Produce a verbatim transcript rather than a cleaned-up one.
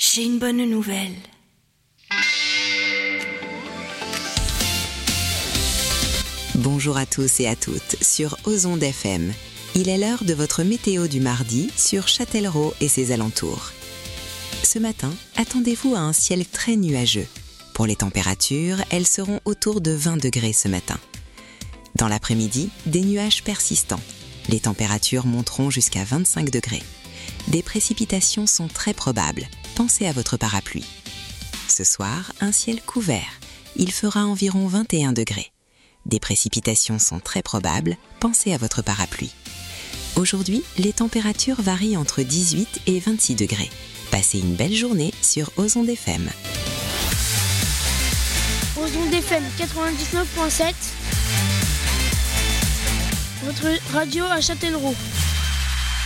J'ai une bonne nouvelle. Bonjour à tous et à toutes sur Ozonde F M. Il est l'heure de votre météo du mardi sur Châtellerault et ses alentours. Ce matin, attendez-vous à un ciel très nuageux. Pour les températures, elles seront autour de vingt degrés ce matin. Dans l'après-midi, des nuages persistants. Les températures monteront jusqu'à vingt-cinq degrés. Des précipitations sont très probables. Pensez à votre parapluie. Ce soir, un ciel couvert. Il fera environ vingt et un degrés. Des précipitations sont très probables. Pensez à votre parapluie. Aujourd'hui, les températures varient entre dix-huit et vingt-six degrés. Passez une belle journée sur Ozonde F M. Ozonde F M quatre-vingt-dix-neuf virgule sept, votre radio à Châtellerault.